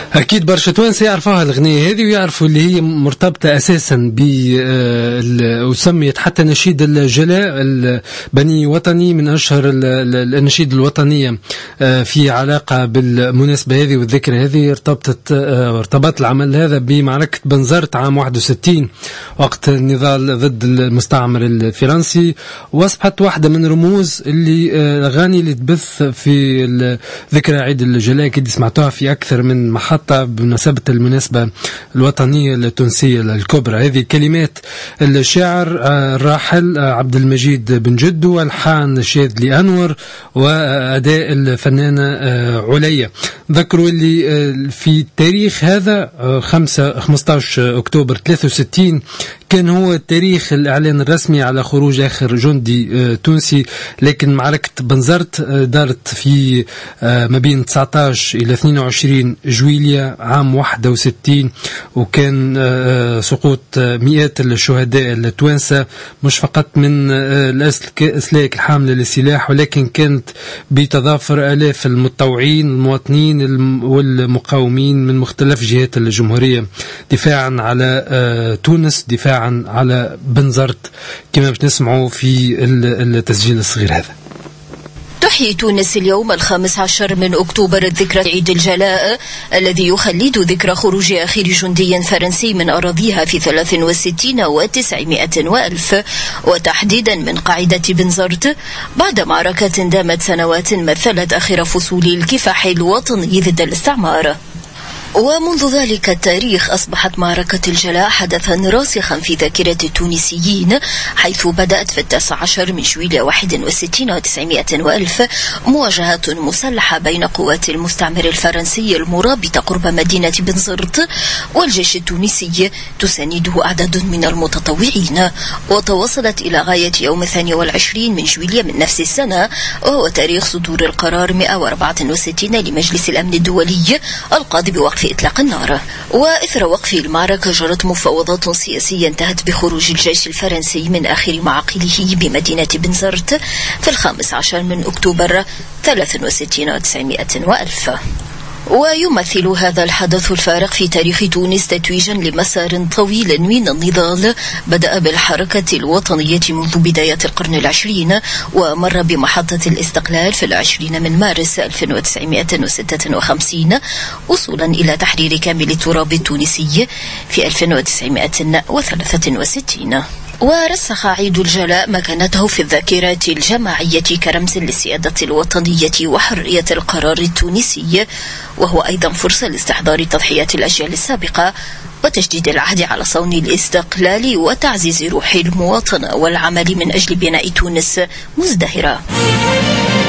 أكيد برشا توانسة يعرفوها الأغنية هذه، ويعرفوا اللي هي مرتبطة أساسا وسميت حتى نشيد الجلاء البني وطني، من أشهر النشيد الوطنية في علاقة بالمناسبة هذه والذكرى هذه. ارتبط العمل هذا بمعركة بنزرت عام 61 وقت النضال ضد المستعمر الفرنسي، وأصبحت واحدة من رموز الأغاني اللي تبث في ذكرى عيد الجلاء. كده سمعتوها في أكثر من محطة بمناسبة المناسبة الوطنية التونسية الكبرى. هذه كلمات الشاعر الراحل عبد المجيد بن جدو، والحان الشاذلي أنور، وأداء الفنانة عليا. ذكروا اللي في التاريخ هذا 15 أكتوبر 63 كان هو تاريخ الإعلان الرسمي على خروج آخر جندي تونسي، لكن معركة بنزرت دارت في ما بين 19 إلى 22 جويلية عام 61، وكان سقوط مئات الشهداء التوانسة، مش فقط من الأسلاك الحاملة للسلاح، ولكن كانت بتضافر آلاف المتطوعين المواطنين والمقاومين من مختلف جهات الجمهورية، دفاعا على تونس، دفاعا على بنزرت، كما بنسمعوا في التسجيل الصغير هذا. تحيي تونس اليوم 15 من أكتوبر الذكرى عيد الجلاء الذي يخلد ذكرى خروج آخر جندي فرنسي من أراضيها في 63 و900 وألف، وتحديدا من قاعدة بنزرت، بعد معركة دامت سنوات مثلت آخر فصول الكفاح الوطني ضد الاستعمار. ومنذ ذلك التاريخ أصبحت معركة الجلاء حدثا راسخا في ذاكرة التونسيين، حيث بدأت في 19 من جويلية 61 و900 وألف مواجهة مسلحة بين قوات المستعمر الفرنسي المرابطة قرب مدينة بنزرت والجيش التونسي تسانده أعداد من المتطوعين، وتوصلت إلى غاية يوم 22 من جويلية من نفس السنة، وهو تاريخ صدور القرار 164 لمجلس الأمن الدولي القاضي بوقف إطلاق النار. وإثر وقف المعركة جرت مفاوضات سياسية انتهت بخروج الجيش الفرنسي من آخر معاقله بمدينة بنزرت في 15 من أكتوبر 63 و900 وألف. ويمثل هذا الحدث الفارق في تاريخ تونس تتويجا لمسار طويل من النضال بدأ بالحركة الوطنية منذ بداية القرن العشرين، ومر بمحطة الاستقلال في 20 من مارس 1956 وصولا إلى تحرير كامل التراب التونسي في 1963. ورسخ عيد الجلاء مكانته في الذاكرة الجماعية كرمز للسيادة الوطنية وحرية القرار التونسي، وهو أيضا فرصة لاستحضار تضحيات الأجيال السابقة وتجديد العهد على صون الاستقلال وتعزيز روح المواطنة والعمل من أجل بناء تونس مزدهرة.